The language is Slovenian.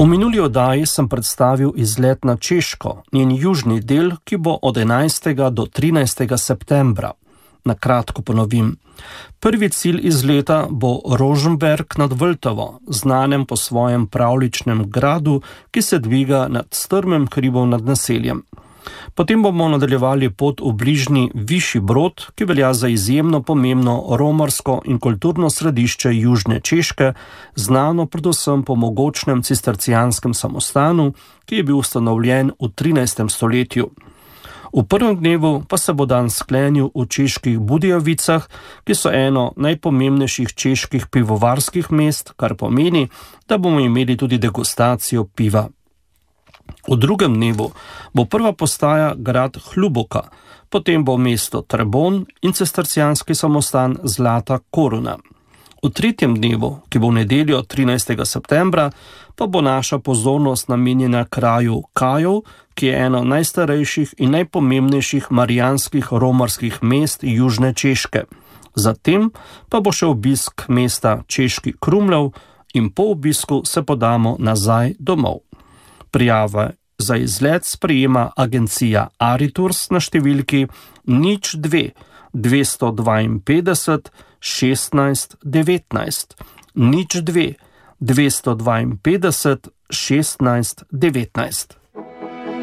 V minuli oddaji sem predstavil izlet na Češko, njen južni del, ki bo od 11. do 13. septembra. Na kratko ponovim. Prvi cilj izleta bo Roženberg nad Vltavo, znanem po svojem pravljičnem gradu, ki se dviga nad strmim hribom nad naseljem. Potem bomo nadaljevali pot v bližnji Višji Brod, ki velja za izjemno pomembno romarsko in kulturno središče južne Češke, znano predvsem po mogočnem cistercijanskem samostanu, ki je bil ustanovljen v 13. stoletju. V prvem dnevu pa se bo dan sklenil v čeških Budijovicah, ki so eno najpomembnejših čeških pivovarskih mest, kar pomeni, da bomo imeli tudi degustacijo piva. V drugem dnevu bo prva postaja grad Hluboka, potem bo mesto Trebon in cistercijanski samostan Zlata Koruna. V tretjem dnevu, ki bo v nedeljo 13. septembra, pa bo naša pozornost namenjena kraju Kajov, ki je eno najstarejših in najpomembnejših marijanskih romarskih mest južne Češke. Zatem pa bo še obisk mesta Češki Krumlov in po obisku se podamo nazaj domov. Prijave za izlet sprejema agencija Aritours na številki 02 252 16 19. 02 252 16 19.